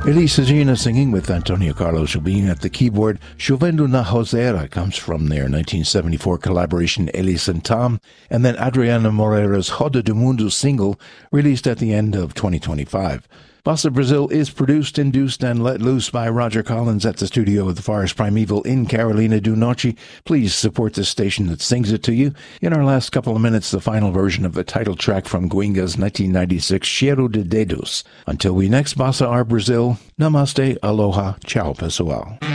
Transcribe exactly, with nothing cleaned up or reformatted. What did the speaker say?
Elisa Gina singing with Antonio Carlos Jobim at the keyboard. Chovendo na Roseira comes from their nineteen seventy-four collaboration Elis and Tom, and then Adriana Moreira's Roda do Mundo single, released at the end of twenty twenty-five. Bossa Brazil is produced, induced, and let loose by Roger Collins at the studio of the Forest Primeval in Carolina do Norte. Please support the station that sings it to you. In our last couple of minutes, the final version of the title track from Guinga's nineteen ninety-six Cheiro de Dedos. Until we next Bossa Our Brazil, namaste, aloha, ciao pessoal.